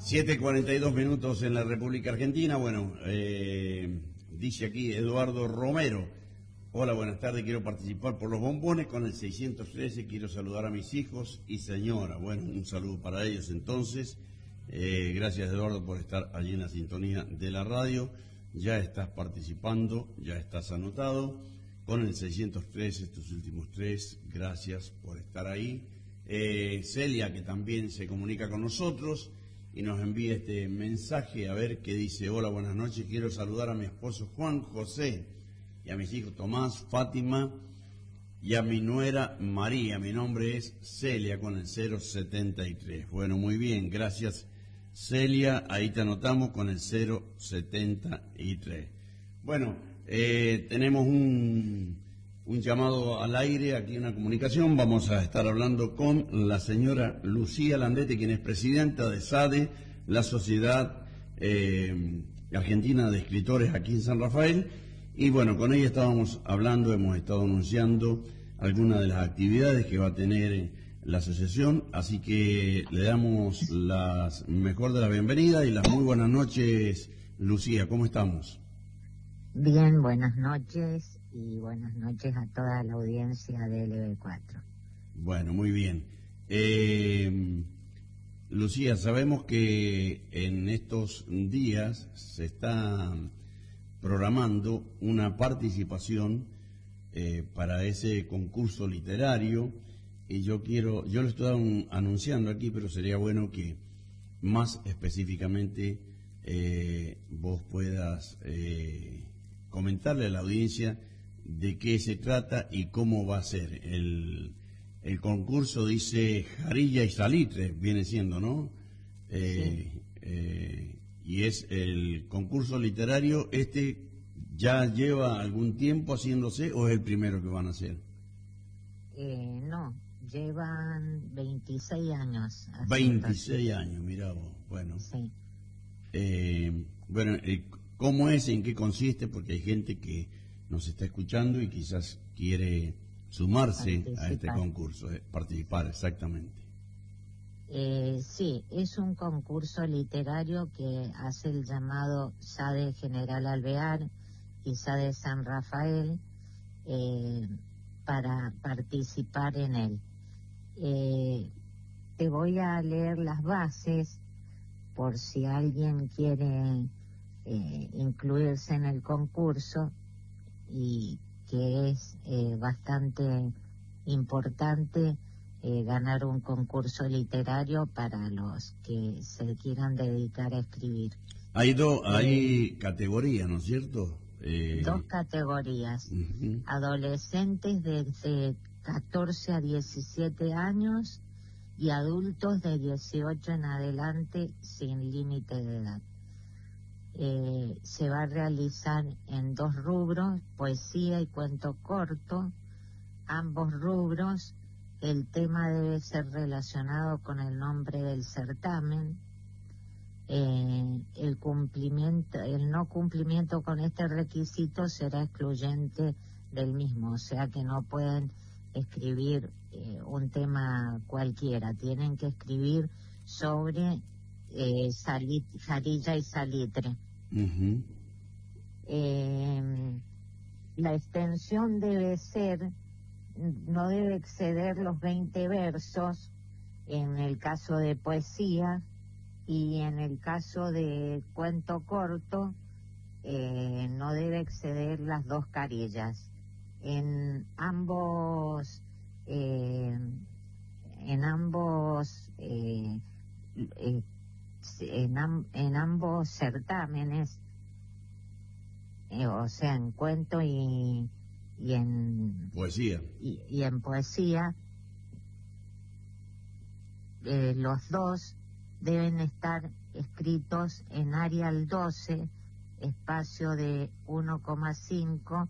7:42 en la República Argentina. Bueno, dice aquí Eduardo Romero. Hola, buenas tardes, quiero participar por los bombones con el 613, quiero saludar a mis hijos y señora. Bueno, un saludo para ellos entonces. Gracias, Eduardo, por estar allí en la sintonía de la radio. Ya estás participando, ya estás anotado con el 613, estos últimos tres. Gracias por estar ahí. Celia, que también se comunica con nosotros y nos envía este mensaje, a ver qué dice. Hola, buenas noches, quiero saludar a mi esposo Juan José y a mis hijos Tomás, Fátima y a mi nuera María. Mi nombre es Celia con el 073. Bueno, muy bien, gracias Celia, ahí te anotamos con el 073. Bueno, tenemos un llamado al aire, aquí una comunicación. Vamos a estar hablando con la señora Lucía Landete, quien es presidenta de SADE, la Sociedad Argentina de Escritores aquí en San Rafael. Y bueno, con ella estábamos hablando, hemos estado anunciando algunas de las actividades que va a tener la asociación, así que le damos la mejor de la bienvenida y las muy buenas noches, Lucía, ¿cómo estamos? Bien, buenas noches y buenas noches a toda la audiencia de LB4. Bueno, muy bien. Lucía, sabemos que en estos días se está programando una participación para ese concurso literario y yo lo estoy anunciando aquí, pero sería bueno que más específicamente vos puedas comentarle a la audiencia de qué se trata y cómo va a ser. El concurso dice Jarilla y Salitre, viene siendo, ¿no? Sí. Y es el concurso literario, ¿ya lleva algún tiempo haciéndose o es el primero que van a hacer? No, llevan 26 años. 26 años, mirá vos, bueno. Sí. Bueno, ¿cómo es? ¿En qué consiste? Porque hay gente que nos está escuchando y quizás quiere sumarse a este concurso, participar, exactamente. Sí, es un concurso literario que hace el llamado SADE General Alvear y SADE San Rafael para participar en él. Te voy a leer las bases por si alguien quiere incluirse en el concurso, y que es bastante importante ganar un concurso literario para los que se quieran dedicar a escribir. Hay categorías, ¿no es cierto? Dos categorías. Uh-huh. Adolescentes de 14 a 17 años y adultos de 18 en adelante sin límite de edad. Se va a realizar en dos rubros, poesía y cuento corto. Ambos rubros, el tema debe ser relacionado con el nombre del certamen. El no cumplimiento con este requisito será excluyente del mismo, o sea que no pueden escribir un tema cualquiera, tienen que escribir sobre Jarilla y Salitre. Uh-huh. La extensión no debe exceder los 20 versos en el caso de poesía, y en el caso de cuento corto no debe exceder las 2 carillas. En ambos certámenes, o sea, en cuento y en poesía, y en poesía, los dos deben estar escritos en Arial 12, espacio de 1,5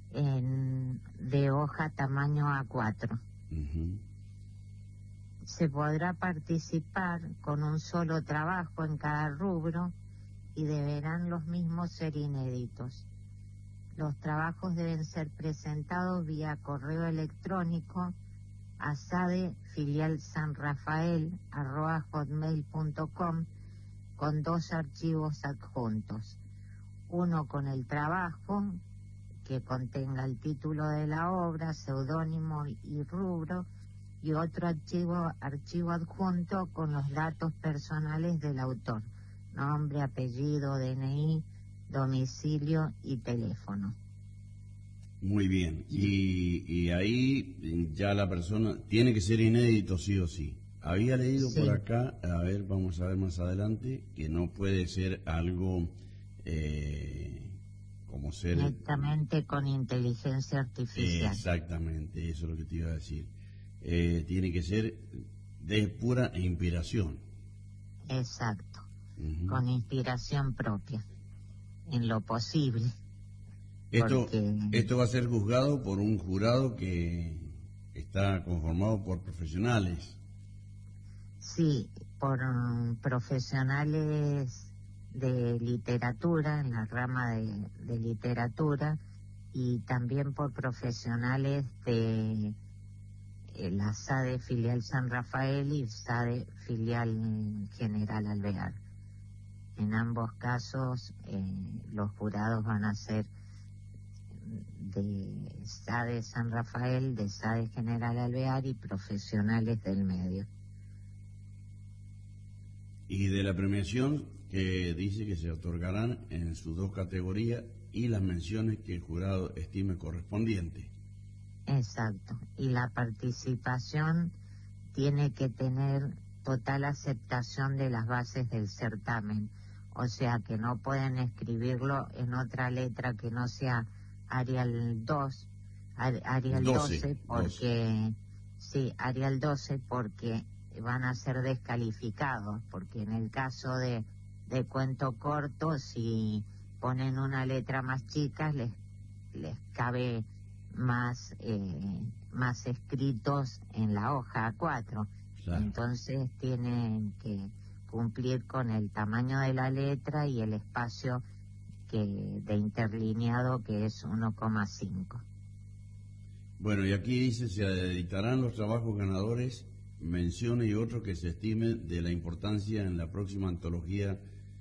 de hoja tamaño A4. Uh-huh. Se podrá participar con un solo trabajo en cada rubro y deberán los mismos ser inéditos. Los trabajos deben ser presentados vía correo electrónico a sade@hotmail.com con 2 archivos adjuntos, uno con el trabajo, que contenga el título de la obra, seudónimo y rubro, y otro archivo adjunto con los datos personales del autor, nombre, apellido, DNI, domicilio y teléfono. Muy bien, y ahí ya la persona tiene que ser inédito sí o sí. Había leído Sí. por acá, a ver, vamos a ver más adelante, que no puede ser algo como ser... Netamente con inteligencia artificial. Exactamente, eso es lo que te iba a decir. Tiene que ser de pura inspiración. Exacto, Ujú. con inspiración propia, en lo posible. Esto Porque va a ser juzgado por un jurado que está conformado por profesionales. sí, por profesionales de literatura, en la rama de literatura, y también por profesionales de la SADE filial San Rafael y SADE filial General Alvear. En ambos casos los jurados van a ser de SADE San Rafael, de SADE General Alvear y profesionales del medio. Y de la premiación que dice que se otorgarán en sus 2 categorías y las menciones que el jurado estime correspondiente. Exacto. Y la participación tiene que tener total aceptación de las bases del certamen. O sea que no pueden escribirlo en otra letra que no sea Arial 2, Arial 12, porque sí, Arial 12, porque van a ser descalificados, porque en el caso de cuento corto, si ponen una letra más chica, les cabe más escritos en la hoja A4. Claro. Entonces tienen que cumplir con el tamaño de la letra y el espacio de interlineado, que es 1,5. Bueno, y aquí dice, se editarán los trabajos ganadores, menciones y otros que se estimen de la importancia en la próxima antología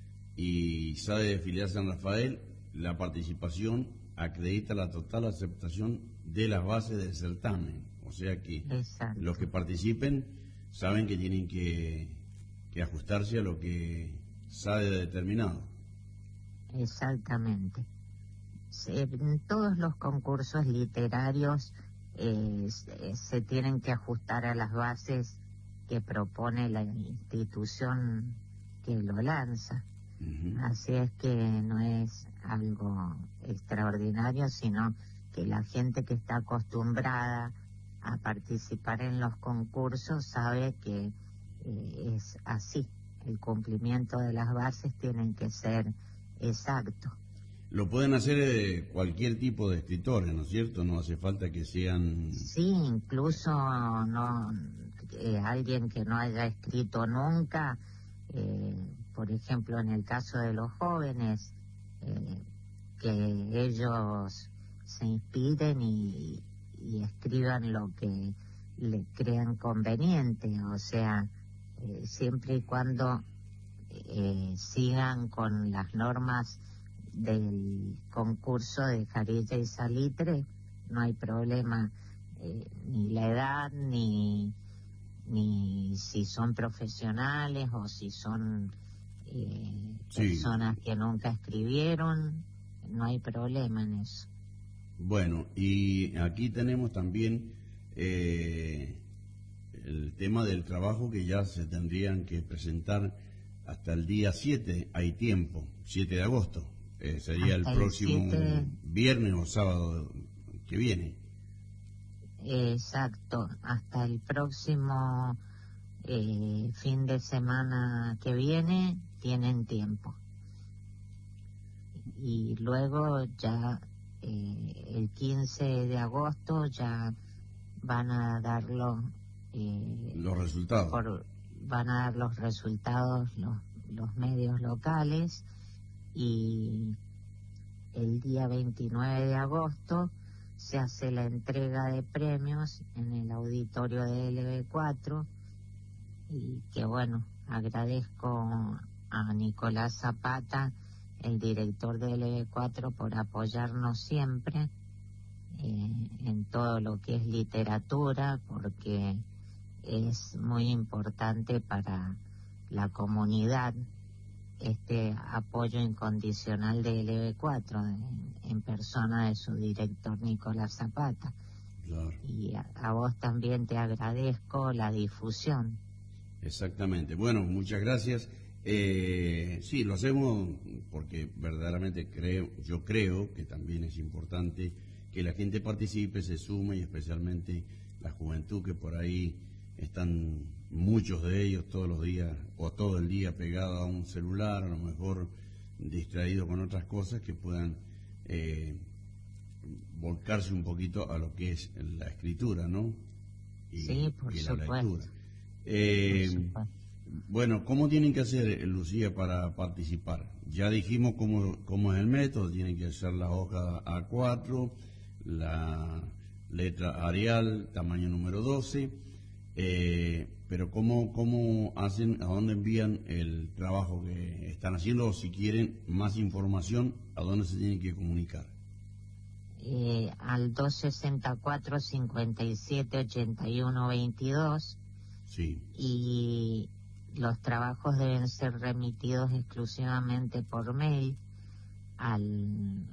y SADE de filial San Rafael. La participación acredita la total aceptación de las bases del certamen. O sea que Exacto. los que participen saben que tienen que ajustarse a lo que SADE ha determinado. Exactamente. En todos los concursos literarios se tienen que ajustar a las bases que propone la institución que lo lanza. Uh-huh. Así es que no es algo extraordinario, sino que la gente que está acostumbrada a participar en los concursos sabe que es así. El cumplimiento de las bases tienen que ser exacto. Lo pueden hacer cualquier tipo de escritores, ¿no es cierto? No hace falta que sean... Sí, incluso no alguien que no haya escrito nunca, por ejemplo, en el caso de los jóvenes, que ellos se inspiren y escriban lo que le crean conveniente, o sea, siempre y cuando sigan con las normas del concurso de Jarilla y Salitre, no hay problema, ni la edad, ni si son profesionales o si son personas que nunca escribieron, no hay problema en eso. Bueno, y aquí tenemos también el tema del trabajo que ya se tendrían que presentar hasta el día 7, hay tiempo, 7 de agosto. Sería hasta el próximo viernes o sábado que viene. Exacto, hasta el próximo fin de semana que viene tienen tiempo. Y luego ya el 15 de agosto ya van a dar los resultados. Van a dar los resultados los medios locales, y el día 29 de agosto se hace la entrega de premios en el auditorio de LB4, y que bueno, agradezco a Nicolás Zapata, el director del LB4, por apoyarnos siempre en todo lo que es literatura, porque es muy importante para la comunidad este apoyo incondicional de LB4 en persona de su director Nicolás Zapata. Claro. Y a vos también te agradezco la difusión. Exactamente. Bueno, muchas gracias. Sí, lo hacemos porque verdaderamente yo creo que también es importante que la gente participe, se sume, y especialmente la juventud, que por ahí están muchos de ellos todos los días o todo el día pegados a un celular, a lo mejor distraídos con otras cosas, que puedan volcarse un poquito a lo que es la escritura, ¿no? Sí, por supuesto. La lectura. Bueno, ¿cómo tienen que hacer, Lucía, para participar? Ya dijimos cómo es el método. Tienen que hacer la hoja A4, la letra Arial, tamaño número 12, pero ¿cómo hacen, a dónde envían el trabajo que están haciendo? O si quieren más información, ¿a dónde se tienen que comunicar? Al 264 57 81 22. Sí. Y los trabajos deben ser remitidos exclusivamente por mail al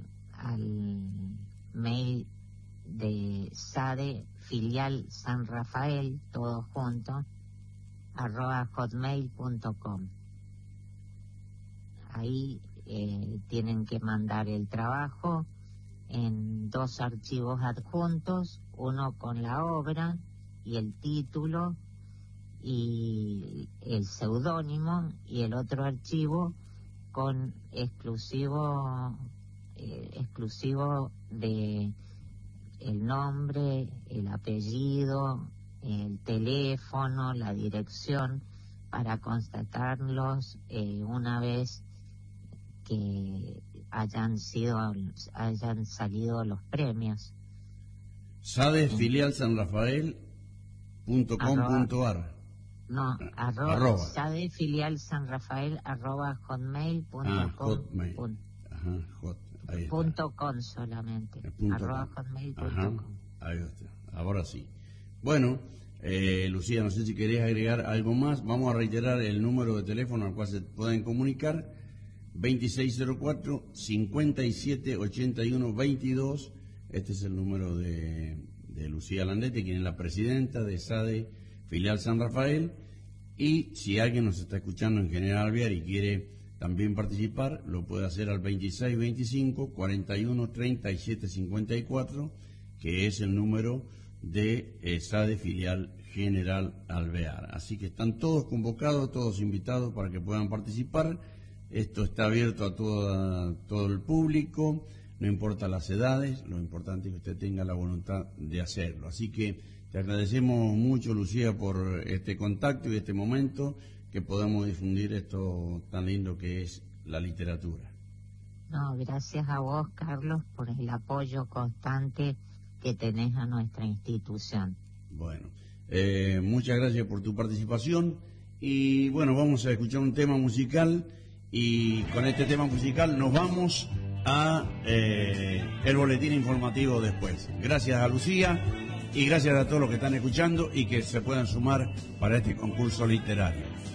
mail de SADE filial San Rafael, todo junto, @hotmail.com. Ahí tienen que mandar el trabajo en 2 archivos adjuntos, uno con la obra y el título y el seudónimo, y el otro archivo con exclusivo de el nombre, el apellido, el teléfono, la dirección, para constatarlos una vez que hayan salido los premios. SADE filial San Rafael.com.ar. No, arroba. SADE filial San Rafael @hotmail.com. Hotmail. Ahí está. .com solamente. @hotmail.com. Ahí está. Ahora sí. Bueno, Lucía, no sé si querés agregar algo más. Vamos a reiterar el número de teléfono al cual se pueden comunicar: 2604-5781-22. Este es el número de Lucía Landete, quien es la presidenta de SADE filial San Rafael. Y si alguien nos está escuchando en General Alvear y quiere también participar, lo puede hacer al 2625-413754, que es el número de SADE filial General Alvear. Así que están todos convocados, todos invitados para que puedan participar. Esto está abierto a todo el público, no importa las edades, lo importante es que usted tenga la voluntad de hacerlo. Así que te agradecemos mucho, Lucía, por este contacto y este momento, que podamos difundir esto tan lindo que es la literatura. No, gracias a vos, Carlos, por el apoyo constante que tenés a nuestra institución. Bueno, muchas gracias por tu participación, y bueno, vamos a escuchar un tema musical, y con este tema musical nos vamos a el boletín informativo después. Gracias a Lucía y gracias a todos los que están escuchando y que se puedan sumar para este concurso literario.